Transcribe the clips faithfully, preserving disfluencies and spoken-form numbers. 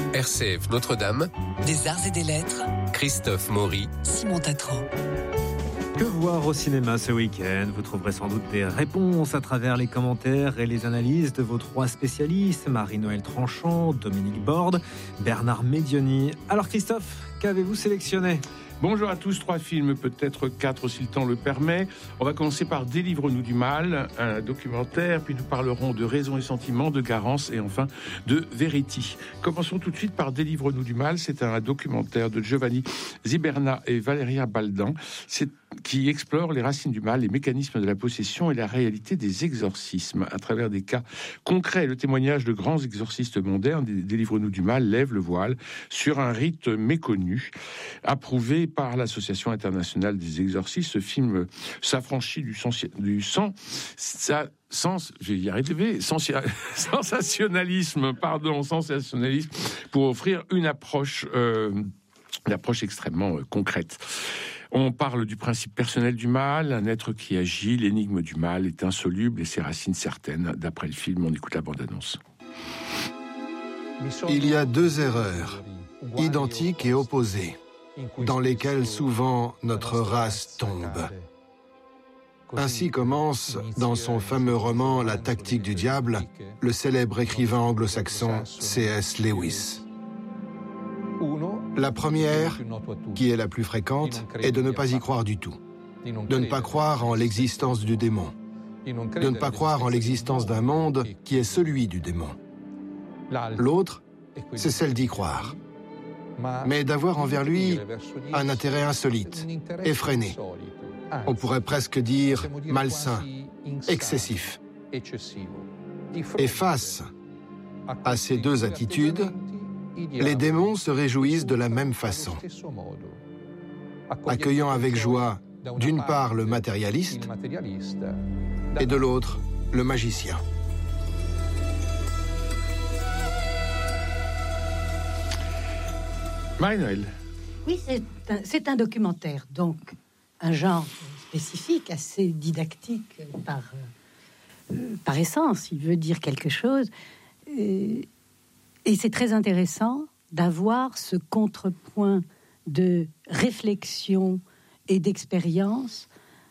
R C F Notre-Dame, des arts et des lettres, Christophe Maury, Simon Tatro. Que voir au cinéma ce week-end ? Vous trouverez sans doute des réponses à travers les commentaires et les analyses de vos trois spécialistes, Marie-Noëlle Tranchant, Dominique Borde, Bernard Medioni. Alors Christophe, qu'avez-vous sélectionné ? Bonjour à tous, trois films, peut-être quatre si le temps le permet. On va commencer par Délivre-nous du mal, un documentaire, puis nous parlerons de Raison et Sentiment, de Garance et enfin de Verity. Commençons tout de suite par Délivre-nous du mal. C'est un documentaire de Giovanni Ziberna et Valeria Baldan. C'est qui explore les racines du mal, les mécanismes de la possession et la réalité des exorcismes à travers des cas concrets. Le témoignage de grands exorcistes modernes, Délivre-nous du mal, lève le voile sur un rite méconnu, approuvé par l'Association internationale des exorcistes. Ce film s'affranchit du sens, du sang, ça, sens, je vais y arriver, sens, sensationnalisme, pardon, sensationnalisme, pour offrir une approche, euh, une approche extrêmement euh, concrète. On parle du principe personnel du mal, un être qui agit, l'énigme du mal est insoluble et ses racines certaines. D'après le film, on écoute la bande-annonce. Il y a deux erreurs, identiques et opposées, dans lesquelles souvent notre race tombe. Ainsi commence, dans son fameux roman « La tactique du diable », le célèbre écrivain anglo-saxon C S Lewis. La première, qui est la plus fréquente, est de ne pas y croire du tout. De ne pas croire en l'existence du démon. De ne pas croire en l'existence d'un monde qui est celui du démon. L'autre, c'est celle d'y croire, mais d'avoir envers lui un intérêt insolite, effréné. On pourrait presque dire malsain, excessif. Et face à ces deux attitudes, les démons se réjouissent de la même façon, accueillant avec joie d'une part le matérialiste et de l'autre le magicien. Marie-Noëlle. Oui, c'est un, c'est un documentaire, donc un genre spécifique, assez didactique par, euh, par essence. Il veut dire quelque chose. Euh, Et c'est très intéressant d'avoir ce contrepoint de réflexion et d'expérience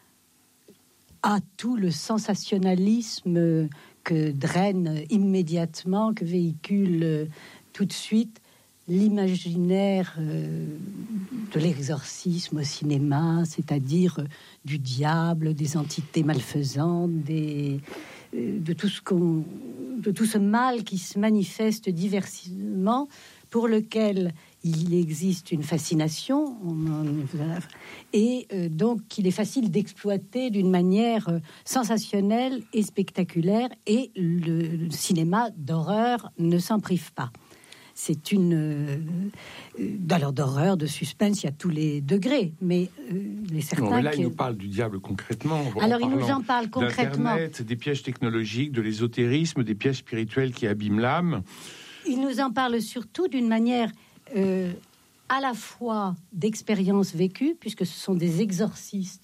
à tout le sensationnalisme que draine immédiatement, que véhicule tout de suite l'imaginaire de l'exorcisme au cinéma, c'est-à-dire du diable, des entités malfaisantes, des... de tout ce qu'on, de tout ce mal qui se manifeste diversement, pour lequel il existe une fascination, et donc qu'il est facile d'exploiter d'une manière sensationnelle et spectaculaire, et le cinéma d'horreur ne s'en prive pas. C'est une... Euh, alors d'horreur, de suspense, il y a tous les degrés, mais euh, les certains... Non, mais là, qui... il nous parle du diable concrètement. Alors, il nous en parle concrètement. D'Internet, des pièges technologiques, de l'ésotérisme, des pièges spirituels qui abîment l'âme. Il nous en parle surtout d'une manière euh, à la fois d'expérience vécue, puisque ce sont des exorcistes